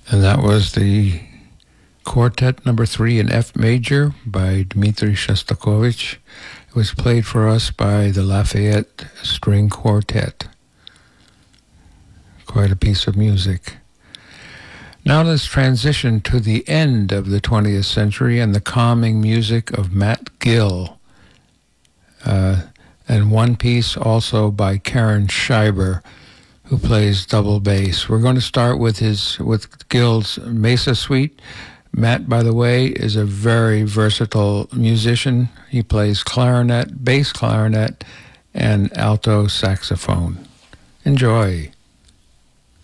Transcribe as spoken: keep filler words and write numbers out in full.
And that was the Quartet Number Three in F Major by Dmitri Shostakovich. It was played for us by the Lafayette String Quartet. Quite a piece of music. Now let's transition to the end of the twentieth century and the calming music of Matt Gill. Uh, and one piece also by Karen Scheiber, who plays double bass. We're going to start with his with Gill's Mesa Suite. Matt, by the way, is a very versatile musician. He plays clarinet, bass clarinet, and alto saxophone. Enjoy.